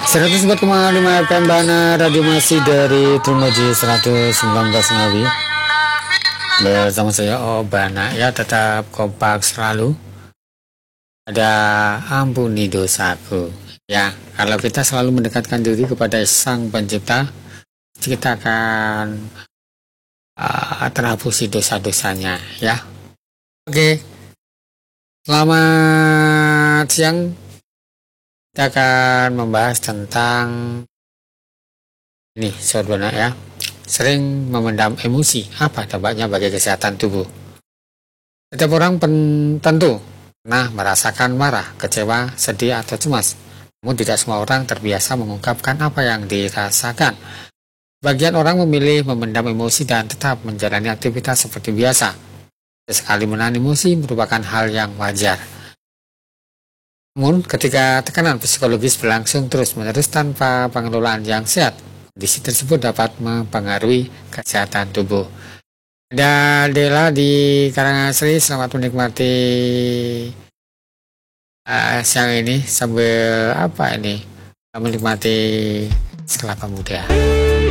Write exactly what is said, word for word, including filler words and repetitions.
seratus empat koma lima F M Bana Radio masih dari Trumoji seratus sembilan belas Ngawi. Bersama saya Obana ya, tetap kompak selalu. Ada ampuni dosaku. Ya, kalau kita selalu mendekatkan diri kepada Sang Pencipta, kita akan uh, terhapusi dosa-dosanya ya. Oke. Selamat siang. Kita akan membahas tentang ini, saudara ya. Sering memendam emosi, apa dampaknya bagi kesehatan tubuh? Setiap orang pen- tentu pernah merasakan marah, kecewa, sedih, atau cemas. Namun tidak semua orang terbiasa mengungkapkan apa yang dirasakan. Bagian orang memilih memendam emosi dan tetap menjalani aktivitas seperti biasa. Sesekali menahan emosi merupakan hal yang wajar. Namun, ketika tekanan psikologis berlangsung terus-menerus tanpa pengelolaan yang sehat, kondisi tersebut dapat mempengaruhi kesehatan tubuh. Ada Dela di Karangasri, selamat menikmati uh, siang ini sambil apa ini? Menikmati es kelapa muda.